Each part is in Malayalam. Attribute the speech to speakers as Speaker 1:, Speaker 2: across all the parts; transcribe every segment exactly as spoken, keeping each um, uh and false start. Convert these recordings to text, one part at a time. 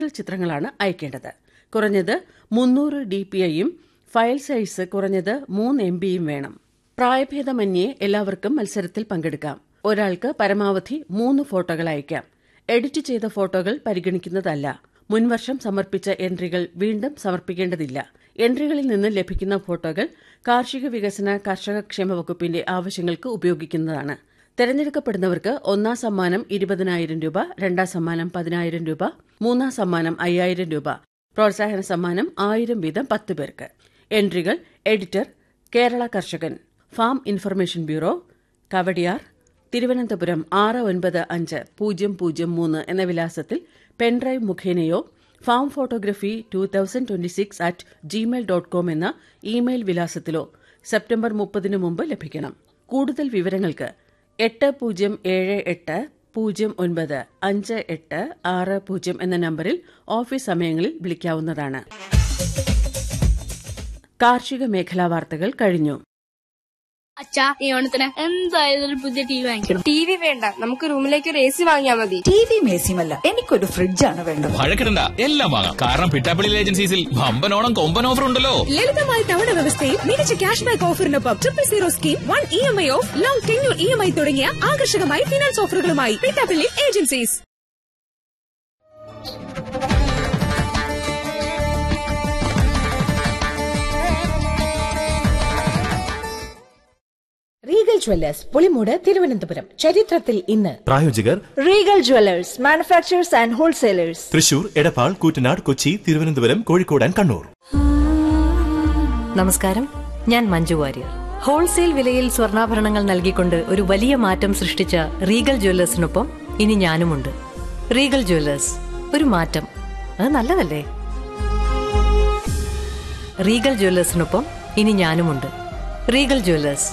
Speaker 1: ചിത്രങ്ങളാണ് അയക്കേണ്ടത്. കുറഞ്ഞത് മുന്നൂറ് ഡി പി ഐയും ഫയൽ സൈസ് കുറഞ്ഞത് മൂന്ന് എം ബിയും വേണം. പ്രായഭേദമന്യേ എല്ലാവർക്കും മത്സരത്തിൽ പങ്കെടുക്കാം. ഒരാൾക്ക് പരമാവധി മൂന്ന് ഫോട്ടോകൾ അയക്കാം. എഡിറ്റ് ചെയ്ത ഫോട്ടോകൾ പരിഗണിക്കുന്നതല്ല. മുൻവർഷം സമർപ്പിച്ച എൻട്രികൾ വീണ്ടും സമർപ്പിക്കേണ്ടതില്ല. എൻട്രികളിൽ നിന്ന് ലഭിക്കുന്ന ഫോട്ടോകൾ കാർഷിക വികസന കർഷക ക്ഷേമ വകുപ്പിന്റെ ആവശ്യങ്ങൾക്ക് ഉപയോഗിക്കുന്നതാണ്. തെരഞ്ഞെടുക്കപ്പെടുന്നവർക്ക് ഒന്നാം സമ്മാനം ഇരുപതിനായിരം രൂപ, രണ്ടാം സമ്മാനം പതിനായിരം രൂപ, മൂന്നാം സമ്മാനം അയ്യായിരം രൂപ, പ്രോത്സാഹന സമ്മാനം ആയിരം വീതം പത്ത് പേർക്ക്. എൻട്രികൾ എഡിറ്റർ, കേരള കർഷകൻ, farm information bureau, Kowdiar, Thiruvananthapuram ആറ് ഒൻപത് അഞ്ച് പൂജ്യം പൂജ്യം മൂന്ന് എന്ന വിലാസത്തിൽ pen drive മുഖേനയോ farm photography two thousand twenty six at Gmail dot com എന്ന ഇമെയിൽ വിലാസത്തിലോ സെപ്റ്റംബർ മുപ്പതിനു മുമ്പ് ലഭിക്കണം. കൂടുതൽ വിവരങ്ങൾക്ക് എട്ട് പൂജ്യം ഏഴ് എട്ട് പൂജ്യം ഒൻപത് അഞ്ച് എട്ട് ആറ് പൂജ്യം എന്ന നമ്പറിൽ ഓഫീസ് സമയങ്ങളിൽ വിളിക്കാവുന്നതാണ്. കാർഷിക മേഖലാ വാർത്തകൾ കഴിഞ്ഞു.
Speaker 2: അച്ഛാ, ഈ ഓണത്തിന് എന്തായാലും ഒരു പുതിയ ടി വി വാങ്ങിക്കണം.
Speaker 3: ടി വി വേണ്ട, നമുക്ക് റൂമിലേക്ക് ഒരു എ സി വാങ്ങിയാൽ മതി.
Speaker 4: ടിവിയും എ സിയുമല്ല, എനിക്കൊരു ഫ്രിഡ്ജാണ് വേണ്ടത്.
Speaker 5: വഴക്കിടണ്ട, എല്ലാം വാങ്ങാം. കാരണം പിട്ടാപ്പള്ളി ഏജൻസീസിൽ വമ്പനോണം കൊമ്പൻ ഓഫർ ഉണ്ടല്ലോ.
Speaker 6: ലളിതമായ തവണ വ്യവസ്ഥയിൽ മികച്ച cash back ഓഫറിനൊപ്പം triple zero scheme, one E M I of, long tenure E M I തുടങ്ങിയ ആകർഷകമായ finance ഓഫറുകളുമായി Pittappilly agencies.
Speaker 7: Regal Jewellers Pulimoodu Thiruvananthapuram. ചരിത്രത്തിൽ ഇന്ന്.
Speaker 8: പ്രായോജകർ
Speaker 7: Regal Jewellers, manufacturers and wholesalers,
Speaker 8: Thrissur, Edappal, Koottanad, Kochi, Thiruvananthapuram, Kozhikode and Kannur.
Speaker 9: നമസ്കാരം, ഞാൻ മഞ്ജു വാര്യർ. ഹോൾസെയിൽ വിലയിൽ സ്വർണ്ണാഭരണങ്ങൾ നൽകിക്കൊണ്ട് ഒരു വലിയ മാറ്റം സൃഷ്ടിച്ച റീഗൽ ജ്വല്ലേഴ്സിനൊപ്പം ഇനി ഞാനുമുണ്ട്. റീഗൽ ജ്വല്ലേഴ്സ്, ഒരു മാറ്റം, അത് നല്ലതല്ലേ? റീഗൽ ജ്വല്ലേഴ്സിനൊപ്പം ഇനി ഞാനുമുണ്ട്. Regal Jewellers.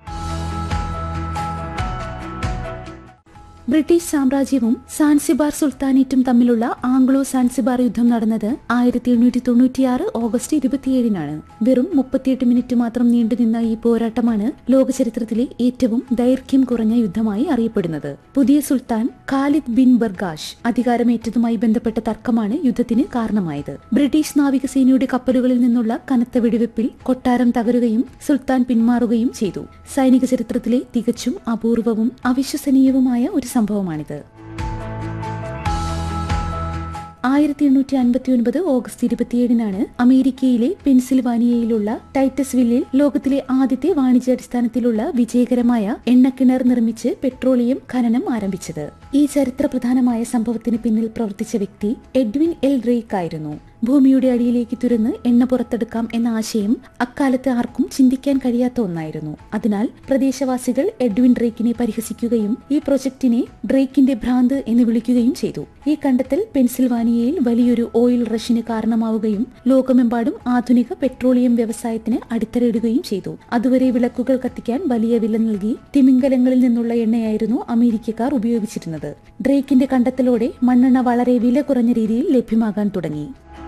Speaker 10: ബ്രിട്ടീഷ് സാമ്രാജ്യവും സാൻസിബാർ സുൽത്താനേറ്റും തമ്മിലുള്ള ആംഗ്ലോ സാൻസിബാർ യുദ്ധം നടന്നത് ആയിരത്തി എണ്ണൂറ്റി തൊണ്ണൂറ്റിയാറ് ഓഗസ്റ്റ് ഇരുപത്തിയേഴിനാണ്. വെറും മുപ്പത്തിയെട്ട് മിനിറ്റ് മാത്രം നീണ്ടുനിന്ന ഈ പോരാട്ടമാണ് ലോകചരിത്രത്തിലെ ഏറ്റവും ദൈർഘ്യം കുറഞ്ഞ യുദ്ധമായി അറിയപ്പെടുന്നത്. പുതിയ സുൽത്താൻ ഖാലിദ് ബിൻ ബർഗാഷ് അധികാരമേറ്റതുമായി ബന്ധപ്പെട്ട തർക്കമാണ് യുദ്ധത്തിന് കാരണമായത്. ബ്രിട്ടീഷ് നാവികസേനയുടെ കപ്പലുകളിൽ നിന്നുള്ള കനത്ത വെടിവെപ്പിൽ കൊട്ടാരം തകരുകയും സുൽത്താൻ പിന്മാറുകയും ചെയ്തു. സൈനിക ചരിത്രത്തിലെ തികച്ചും അപൂർവവും അവിശ്വസനീയവുമായ ഒരു സംഭവമാണിത്. ആയിരത്തി എണ്ണൂറ്റി അൻപത്തി ഒൻപത് ഓഗസ്റ്റ് ഇരുപത്തിയേഴിനാണ് അമേരിക്കയിലെ പെൻസിൽവാനിയയിലുള്ള ടൈറ്റസ്വില്ലിൽ ലോകത്തിലെ ആദ്യത്തെ വാണിജ്യാടിസ്ഥാനത്തിലുള്ള വിജയകരമായ എണ്ണക്കിണർ നിർമ്മിച്ച് പെട്രോളിയം ഖനനം ആരംഭിച്ചത്. ഈ ചരിത്ര പ്രധാനമായ സംഭവത്തിന് പിന്നിൽ പ്രവർത്തിച്ച വ്യക്തി എഡ്വിൻ എൽ ഡ്രേക്ക് ആയിരുന്നു. ഭൂമിയുടെ അടിയിലേക്ക് തുരന്ന് എണ്ണ പുറത്തെടുക്കാം എന്ന ആശയം അക്കാലത്ത് ആർക്കും ചിന്തിക്കാൻ കഴിയാത്ത ഒന്നായിരുന്നു. അതിനാൽ പ്രദേശവാസികൾ എഡ്വിൻ ഡ്രേക്കിനെ പരിഹസിക്കുകയും ഈ പ്രൊജക്ടിനെ ഡ്രേക്കിന്റെ ഭ്രാന്ത് എന്ന് വിളിക്കുകയും ചെയ്തു. ഈ കണ്ടെത്തൽ പെൻസിൽവാനിയയിൽ വലിയൊരു ഓയിൽ റഷിന് കാരണമാവുകയും ലോകമെമ്പാടും ആധുനിക പെട്രോളിയം വ്യവസായത്തിന് അടിത്തറയിടുകയും ചെയ്തു. അതുവരെ വിളക്കുകൾ കത്തിക്കാൻ വലിയ വില നൽകി തിമിംഗലങ്ങളിൽ നിന്നുള്ള എണ്ണയായിരുന്നു അമേരിക്കക്കാർ ഉപയോഗിച്ചിരുന്നത്. ഡ്രേക്കിന്റെ കണ്ടെത്തലോടെ മണ്ണെണ്ണ വളരെ വില കുറഞ്ഞ രീതിയിൽ ലഭ്യമാകാൻ തുടങ്ങി.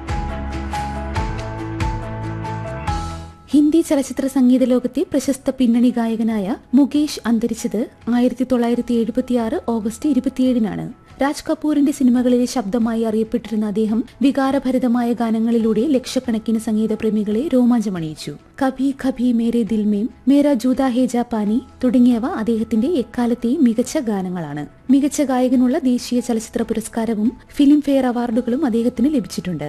Speaker 10: ഹിന്ദി ചലച്ചിത്ര സംഗീത ലോകത്തെ പ്രശസ്ത പിന്നണി ഗായകനായ മുകേഷ് അന്തരിച്ചത് ആയിരത്തി തൊള്ളായിരത്തി എഴുപത്തിയാറ് ഓഗസ്റ്റ് ഇരുപത്തിയേഴിനാണ്. രാജ് കപൂറിന്റെ സിനിമകളിലെ ശബ്ദമായി അറിയപ്പെട്ടിരുന്ന അദ്ദേഹം വികാരഭരിതമായ ഗാനങ്ങളിലൂടെ ലക്ഷക്കണക്കിന് സംഗീത പ്രേമികളെ രോമാഞ്ചമണിയിച്ചു. കഭി കഭി മേരെ ദിൽ മേം, മേരാ ജൂതാ ഹേ ജാ പാനി തുടങ്ങിയവ അദ്ദേഹത്തിന്റെ എക്കാലത്തെയും മികച്ച ഗാനങ്ങളാണ്. മികച്ച ഗായകനുള്ള ദേശീയ ചലച്ചിത്ര പുരസ്കാരവും ഫിലിം ഫെയർ അവാർഡുകളും അദ്ദേഹത്തിന് ലഭിച്ചിട്ടുണ്ട്.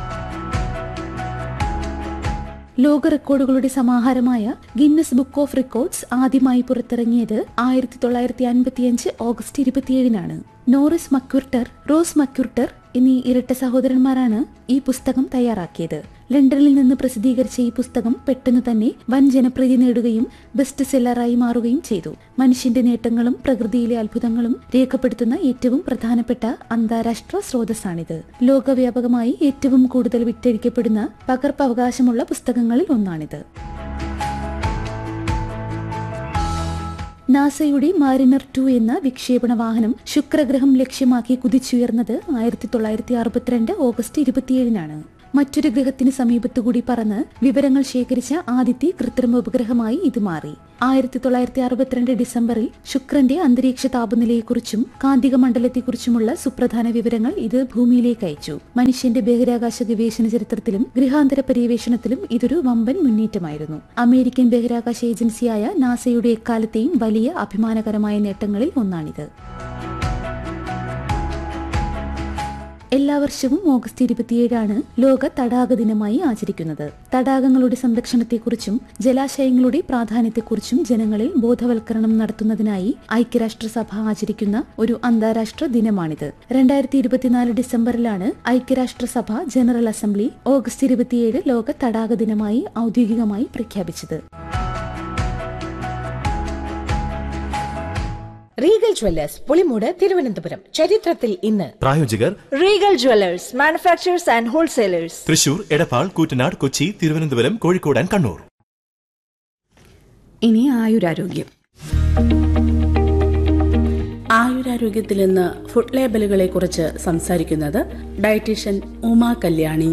Speaker 10: ലോക റെക്കോർഡുകളുടെ സമാഹാരമായ ഗിന്നസ് ബുക്ക് ഓഫ് റെക്കോർഡ്സ് ആദ്യമായി പുറത്തിറങ്ങിയത് ആയിരത്തി തൊള്ളായിരത്തി അൻപത്തിയഞ്ച് ഓഗസ്റ്റ് ഇരുപത്തിയേഴിനാണ്. നോറിസ് മക്യുർട്ടർ, റോസ് മക്യുർട്ടർ എന്നീ ഇരട്ട സഹോദരന്മാരാണ് ഈ പുസ്തകം തയ്യാറാക്കിയത്. ലണ്ടനിൽ നിന്ന് പ്രസിദ്ധീകരിച്ച ഈ പുസ്തകം പെട്ടെന്ന് തന്നെ വൻ ജനപ്രീതി നേടുകയും ബെസ്റ്റ് സെല്ലറായി മാറുകയും ചെയ്തു. മനുഷ്യന്റെ നേട്ടങ്ങളും പ്രകൃതിയിലെ അത്ഭുതങ്ങളും രേഖപ്പെടുത്തുന്ന ഏറ്റവും പ്രധാനപ്പെട്ട അന്താരാഷ്ട്ര സ്രോതസ്സാണിത്. ലോകവ്യാപകമായി ഏറ്റവും കൂടുതൽ വിറ്റഴിക്കപ്പെടുന്ന പകർപ്പവകാശമുള്ള പുസ്തകങ്ങളിൽ ഒന്നാണിത്. നാസയുടെ മാരിനർ ടു എന്ന വിക്ഷേപണ വാഹനം ശുക്രഗ്രഹം ലക്ഷ്യമാക്കി കുതിച്ചുയർന്നത് ആയിരത്തി തൊള്ളായിരത്തി അറുപത്തിരണ്ട് ഓഗസ്റ്റ് ഇരുപത്തിയേഴിനാണ്. മറ്റൊരു ഗ്രഹത്തിന് സമീപത്തുകൂടി പറന്ന് വിവരങ്ങൾ ശേഖരിച്ച ആദ്യത്തെ കൃത്രിമ ഉപഗ്രഹമായി ഇത് മാറി. ആയിരത്തി തൊള്ളായിരത്തി അറുപത്തിരണ്ട് ഡിസംബറിൽ ശുക്രന്റെ അന്തരീക്ഷ താപനിലയെക്കുറിച്ചും കാന്തിക മണ്ഡലത്തെക്കുറിച്ചുമുള്ള സുപ്രധാന വിവരങ്ങൾ ഇത് ഭൂമിയിലേക്ക് അയച്ചു. മനുഷ്യന്റെ ബഹിരാകാശ ഗവേഷണ ചരിത്രത്തിലും ഗൃഹാന്തര പര്യവേഷണത്തിലും ഇതൊരു വമ്പൻ മുന്നേറ്റമായിരുന്നു. അമേരിക്കൻ ബഹിരാകാശ ഏജൻസിയായ നാസയുടെ എക്കാലത്തെയും വലിയ അഭിമാനകരമായ നേട്ടങ്ങളിൽ ഒന്നാണിത്. എല്ലാ വർഷവും ഓഗസ്റ്റ് ഇരുപത്തിയേഴാണ് ലോക തടാക ദിനമായി ആചരിക്കുന്നത്. തടാകങ്ങളുടെ സംരക്ഷണത്തെക്കുറിച്ചും ജലാശയങ്ങളുടെ പ്രാധാന്യത്തെക്കുറിച്ചും ജനങ്ങളിൽ ബോധവൽക്കരണം നടത്തുന്നതിനായി ഐക്യരാഷ്ട്രസഭ ആചരിക്കുന്ന ഒരു അന്താരാഷ്ട്ര ദിനമാണിത്. രണ്ടായിരത്തി ഇരുപത്തിനാല് ഡിസംബറിലാണ് ഐക്യരാഷ്ട്രസഭ ജനറൽ അസംബ്ലി ഓഗസ്റ്റ് ഇരുപത്തിയേഴ് ലോക തടാക ദിനമായി ഔദ്യോഗികമായി പ്രഖ്യാപിച്ചത്.
Speaker 7: Regal Jewellers Pulimoodu Thiruvananthapuram. ചരിത്രത്തിൽ ഇന്ന്.
Speaker 8: പ്രായോജകർ
Speaker 4: Regal Jewellers, manufacturers and wholesalers,
Speaker 8: Thrissur, Edappal, Koottanad, Kochi, Thiruvananthapuram, Kozhikode and Kannur.
Speaker 1: ഇനി ആയുരാരോഗ്യം. ആയുരാരോഗ്യത്തിൽ ഇന്ന് ഫുഡ് ലേബലുകളെ കുറിച്ച് സംസാരിക്കുന്നത് ഡയറ്റീഷ്യൻ ഉമാ കല്യാണി.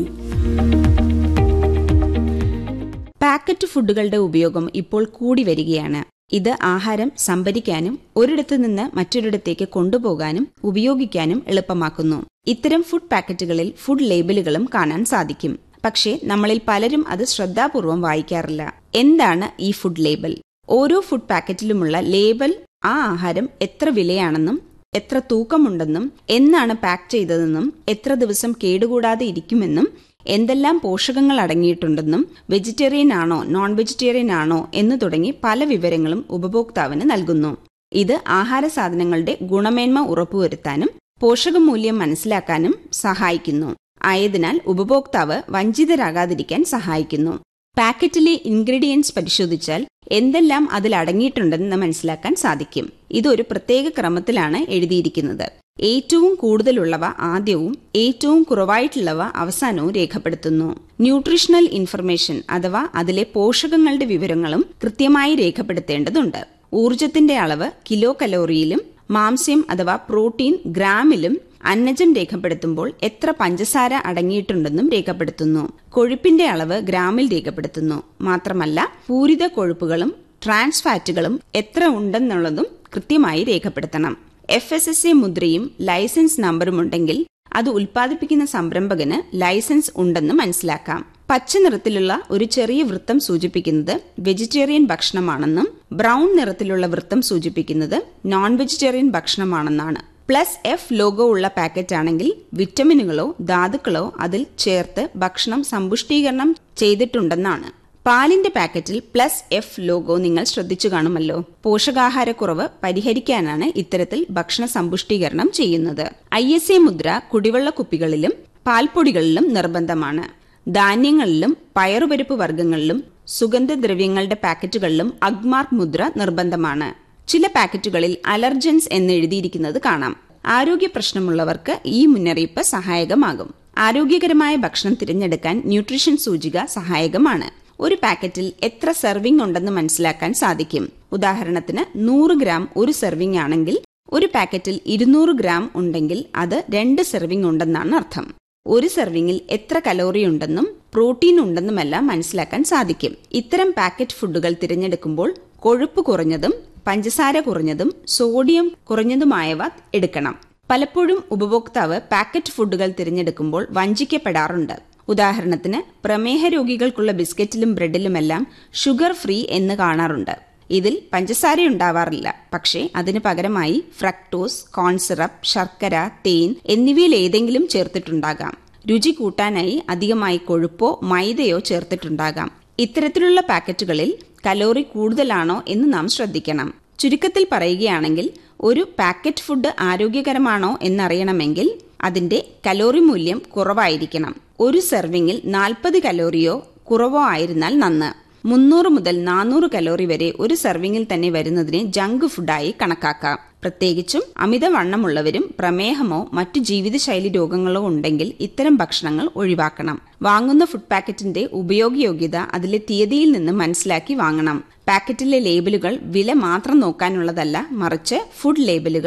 Speaker 11: പാക്കറ്റ് ഫുഡുകളുടെ ഉപയോഗം ഇപ്പോൾ കൂടി വരികയാണ്. ഇത് ആഹാരം സംഭരിക്കാനും ഒരിടത്തു നിന്ന് മറ്റൊരിടത്തേക്ക് കൊണ്ടുപോകാനും ഉപയോഗിക്കാനും എളുപ്പമാക്കുന്നു. ഇത്തരം ഫുഡ് പാക്കറ്റുകളിൽ ഫുഡ് ലേബലുകളും കാണാൻ സാധിക്കും. പക്ഷേ നമ്മളിൽ പലരും അത് ശ്രദ്ധാപൂർവം വായിക്കാറില്ല. എന്താണ് ഈ ഫുഡ് ലേബൽ? ഓരോ ഫുഡ് പാക്കറ്റിലുമുള്ള ലേബൽ ആ ആഹാരം എത്ര വിലയാണെന്നും എത്ര തൂക്കമുണ്ടെന്നും എന്നാണ് പാക്ക് ചെയ്തതെന്നും എത്ര ദിവസം കേടുകൂടാതെ ഇരിക്കുമെന്നും എന്തെല്ലാം പോഷകങ്ങൾ അടങ്ങിയിട്ടുണ്ടെന്നും വെജിറ്റേറിയൻ ആണോ നോൺ വെജിറ്റേറിയൻ ആണോ എന്ന് തുടങ്ങി പല വിവരങ്ങളും ഉപഭോക്താവിന് നൽകുന്നു. ഇത് ആഹാര സാധനങ്ങളുടെ ഗുണമേന്മ ഉറപ്പുവരുത്താനും പോഷകമൂല്യം മനസ്സിലാക്കാനും സഹായിക്കുന്നു. ആയതിനാൽ ഉപഭോക്താവ് വഞ്ചിതരാകാതിരിക്കാൻ സഹായിക്കുന്നു. പാക്കറ്റിലെ ഇൻഗ്രീഡിയൻസ് പരിശോധിച്ചാൽ എന്തെല്ലാം അതിൽ അടങ്ങിയിട്ടുണ്ടെന്ന് മനസ്സിലാക്കാൻ സാധിക്കും. ഇതൊരു പ്രത്യേക ക്രമത്തിലാണ് എഴുതിയിരിക്കുന്നത്. ഏറ്റവും കൂടുതലുള്ളവ ആദ്യവും ഏറ്റവും കുറവായിട്ടുള്ളവ അവസാനവും രേഖപ്പെടുത്തുന്നു. ന്യൂട്രീഷണൽ ഇൻഫർമേഷൻ അഥവാ അതിലെ പോഷകങ്ങളുടെ വിവരങ്ങളും കൃത്യമായി രേഖപ്പെടുത്തേണ്ടതുണ്ട്. ഊർജത്തിന്റെ അളവ് കിലോ കലോറിയിലും മാംസ്യം അഥവാ പ്രോട്ടീൻ ഗ്രാമിലും അന്നജം രേഖപ്പെടുത്തുമ്പോൾ എത്ര പഞ്ചസാര അടങ്ങിയിട്ടുണ്ടെന്നും രേഖപ്പെടുത്തുന്നു. കൊഴുപ്പിന്റെ അളവ് ഗ്രാമിൽ രേഖപ്പെടുത്തുന്നു. മാത്രമല്ല പൂരിത കൊഴുപ്പുകളും ട്രാൻസ് ഫാറ്റുകളും എത്ര ഉണ്ടെന്നുള്ളതും കൃത്യമായി രേഖപ്പെടുത്തണം. F S S A മുദ്രയും licence നമ്പറും ഉണ്ടെങ്കിൽ അത് ഉൽപ്പാദിപ്പിക്കുന്ന സംരംഭകന് ലൈസൻസ് ഉണ്ടെന്ന് മനസ്സിലാക്കാം. പച്ച നിറത്തിലുള്ള ഒരു ചെറിയ വൃത്തം സൂചിപ്പിക്കുന്നത് വെജിറ്റേറിയൻ ഭക്ഷണമാണെന്നും ബ്രൗൺ നിറത്തിലുള്ള വൃത്തം സൂചിപ്പിക്കുന്നത് non vegetarian ഭക്ഷണമാണെന്നാണ്. Plus F logo ഉള്ള പാക്കറ്റ് ആണെങ്കിൽ വിറ്റമിനുകളോ ധാതുക്കളോ അതിൽ ചേർത്ത് ഭക്ഷണം സമ്പുഷ്ടീകരണം ചെയ്തിട്ടുണ്ടെന്നാണ്. പാലിന്റെ പാക്കറ്റിൽ പ്ലസ് എഫ് ലോഗോ നിങ്ങൾ ശ്രദ്ധിച്ചു കാണുമല്ലോ. പോഷകാഹാരക്കുറവ് പരിഹരിക്കാനാണ് ഇത്തരത്തിൽ ഭക്ഷണ സമ്പുഷ്ടീകരണം ചെയ്യുന്നത്. ഐ എസ് എ മുദ്ര കുടിവെള്ള കുപ്പികളിലും പാൽപ്പൊടികളിലും നിർബന്ധമാണ്. ധാന്യങ്ങളിലും പയറുപരിപ്പ് വർഗ്ഗങ്ങളിലും സുഗന്ധദ്രവ്യങ്ങളുടെ പാക്കറ്റുകളിലും അഗ്മാർക്ക് മുദ്ര നിർബന്ധമാണ്. ചില പാക്കറ്റുകളിൽ അലർജൻസ് എന്ന് എഴുതിയിരിക്കുന്നത് കാണാം. ആരോഗ്യ പ്രശ്നമുള്ളവർക്ക് ഈ മുന്നറിയിപ്പ് സഹായകമാകും. ആരോഗ്യകരമായ ഭക്ഷണം തിരഞ്ഞെടുക്കാൻ ന്യൂട്രീഷൻ സൂചിക സഹായകമാണ്. ഒരു പാക്കറ്റിൽ എത്ര സെർവിംഗ് ഉണ്ടെന്ന് മനസ്സിലാക്കാൻ സാധിക്കും. ഉദാഹരണത്തിന് നൂറ് ഗ്രാം ഒരു സെർവിംഗ് ആണെങ്കിൽ ഒരു പാക്കറ്റിൽ ഇരുന്നൂറ് ഗ്രാം ഉണ്ടെങ്കിൽ അത് രണ്ട് സെർവിംഗ് ഉണ്ടെന്നാണ് അർത്ഥം. ഒരു സെർവിംഗിൽ എത്ര കലോറി ഉണ്ടെന്നും പ്രോട്ടീൻ ഉണ്ടെന്നുമെല്ലാം മനസ്സിലാക്കാൻ സാധിക്കും. ഇത്തരം പാക്കറ്റ് ഫുഡുകൾ തിരഞ്ഞെടുക്കുമ്പോൾ കൊഴുപ്പ് കുറഞ്ഞതും പഞ്ചസാര കുറഞ്ഞതും സോഡിയം കുറഞ്ഞതുമായവ എടുക്കണം. പലപ്പോഴും ഉപഭോക്താവ് പാക്കറ്റ് ഫുഡുകൾ തിരഞ്ഞെടുക്കുമ്പോൾ വഞ്ചിക്കപ്പെടാറുണ്ട്. ഉദാഹരണത്തിന് പ്രമേഹ രോഗികൾക്കുള്ള ബിസ്ക്കറ്റിലും ബ്രെഡിലുമെല്ലാം ഷുഗർ ഫ്രീ എന്ന് കാണാറുണ്ട്. ഇതിൽ പഞ്ചസാരയുണ്ടാവാറില്ല. പക്ഷേ അതിനു പകരമായി ഫ്രക്ടോസ്, കോൺസിറപ്പ്, ശർക്കര, തേൻ എന്നിവയിൽ ഏതെങ്കിലും ചേർത്തിട്ടുണ്ടാകാം. രുചി കൂട്ടാനായി അധികമായി കൊഴുപ്പോ മൈദയോ ചേർത്തിട്ടുണ്ടാകാം. ഇത്തരത്തിലുള്ള പാക്കറ്റുകളിൽ കലോറി കൂടുതലാണോ എന്ന് നാം ശ്രദ്ധിക്കണം. ചുരുക്കത്തിൽ പറയുകയാണെങ്കിൽ ഒരു പാക്കറ്റ് ഫുഡ് ആരോഗ്യകരമാണോ എന്നറിയണമെങ്കിൽ അതിന്റെ കലോറി മൂല്യം കുറവായിരിക്കണം. ഒരു സെർവിംഗിൽ നാൽപ്പത് കലോറിയോ കുറവോ ആയിരുന്നാൽ നന്ന്. മുന്നൂറ് മുതൽ നാനൂറ് കലോറി വരെ ഒരു സെർവിംഗിൽ തന്നെ വരുന്നതിനെ ജങ്ക് ഫുഡായി കണക്കാക്കാം. പ്രത്യേകിച്ചും അമിതവണ്ണമുള്ളവരും പ്രമേഹമോ മറ്റു ജീവിതശൈലി രോഗങ്ങളോ ഉണ്ടെങ്കിൽ ഇത്തരം ഭക്ഷണങ്ങൾ ഒഴിവാക്കണം. വാങ്ങുന്ന ഫുഡ് പാക്കറ്റിന്റെ ഉപയോഗയോഗ്യത അതിലെ തീയതിയിൽ നിന്ന് മനസ്സിലാക്കി വാങ്ങണം. പാക്കറ്റിലെ ലേബലുകൾ വില മാത്രം നോക്കാനുള്ളതല്ല, മറിച്ച് ഫുഡ് ലേബലുകൾ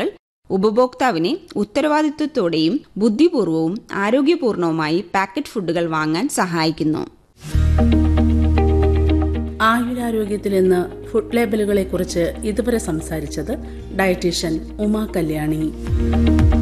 Speaker 11: ഉപഭോക്താവിനെ ഉത്തരവാദിത്വത്തോടെയും ബുദ്ധിപൂർവവും ആരോഗ്യപൂർണവുമായി പാക്കറ്റ് ഫുഡുകൾ വാങ്ങാൻ സഹായിക്കുന്നു.
Speaker 12: ആയുരാരോഗ്യത്തിൽ ഇന്ന് ഫുഡ് ലേബലുകളെ കുറിച്ച് ഇതുവരെ സംസാരിച്ചത് ഡയറ്റീഷ്യൻ ഉമാ കല്യാണി.